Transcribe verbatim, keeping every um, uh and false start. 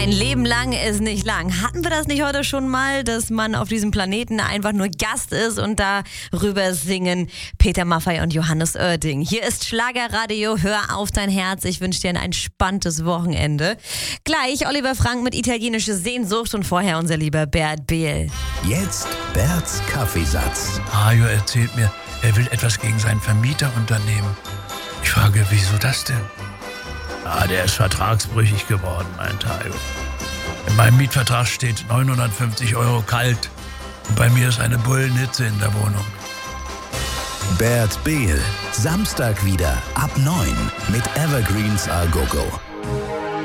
Ein Leben lang ist nicht lang. Hatten wir das nicht heute schon mal, dass man auf diesem Planeten einfach nur Gast ist und darüber singen Peter Maffay und Johannes Oerding. Hier ist Schlagerradio, hör auf dein Herz. Ich wünsche dir ein entspanntes Wochenende. Gleich Oliver Frank mit italienischer Sehnsucht und vorher unser lieber Bert Behl. Jetzt Berts Kaffeesatz. Hajo erzählt mir, er will etwas gegen seinen Vermieter unternehmen. Ich frage, wieso das denn? Ah, der ist vertragsbrüchig geworden, meint Hajo. In meinem Mietvertrag steht neunhundertfünfzig Euro kalt. Und bei mir ist eine Bullenhitze in der Wohnung. Bert Behl. Samstag wieder ab neun mit Evergreens A Go Go.